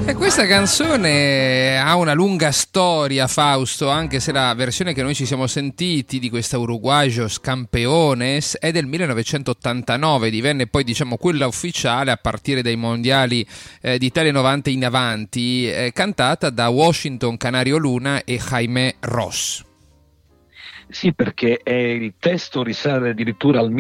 E questa canzone ha una lunga storia, Fausto, anche se la versione che noi ci siamo sentiti di questa Uruguayos Campeones è del 1989, divenne poi diciamo quella ufficiale a partire dai mondiali d'Italia 90 in avanti, cantata da Washington Canario Luna e Jaime Ross. Sì, perché il testo risale addirittura al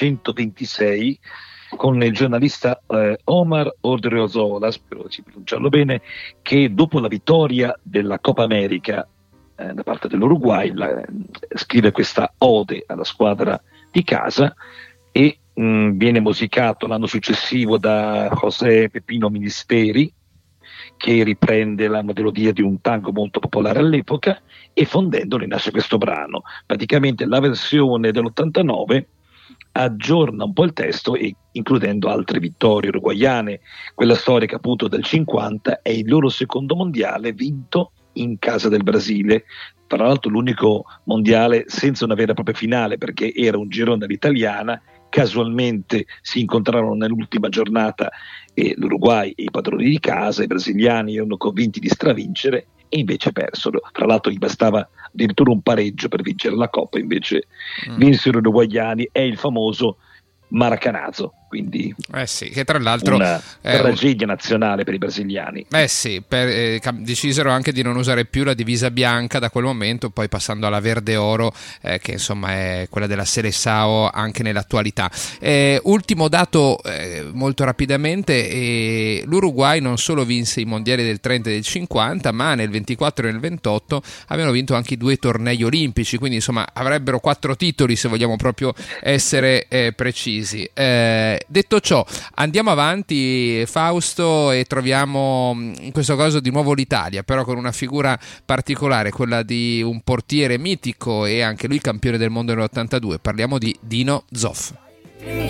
1926 con il giornalista Omar Odriozola, spero di pronunciarlo bene, che dopo la vittoria della Coppa America da parte dell'Uruguay scrive questa ode alla squadra di casa e viene musicato l'anno successivo da José Pepino Ministeri, che riprende la melodia di un tango molto popolare all'epoca, e fondendolo nasce questo brano. Praticamente la versione dell'89 aggiorna un po' il testo e includendo altre vittorie uruguaiane. Quella storica appunto del 50 è il loro secondo mondiale vinto in casa del Brasile, tra l'altro l'unico mondiale senza una vera e propria finale, perché era un girone all'italiana. Casualmente si incontrarono nell'ultima giornata l'Uruguay e i padroni di casa, i brasiliani erano convinti di stravincere e invece persero. Tra l'altro gli bastava addirittura un pareggio per vincere la Coppa, invece vinsero i uruguaiani. È il famoso Maracanazo, quindi sì, che tra l'altro una tragedia nazionale per i brasiliani. Sì, decisero anche di non usare più la divisa bianca da quel momento, poi passando alla verde oro, che insomma è quella della Seleção anche nell'attualità. Ultimo dato molto rapidamente, l'Uruguay non solo vinse i mondiali del 30 e del 50, ma nel 24 e nel 28 avevano vinto anche i 2 tornei olimpici, quindi insomma avrebbero 4 titoli se vogliamo proprio essere precisi. Detto ciò, andiamo avanti, Fausto, e troviamo in questo caso di nuovo l'Italia, però con una figura particolare, quella di un portiere mitico e anche lui campione del mondo nell'82. Parliamo di Dino Zoff.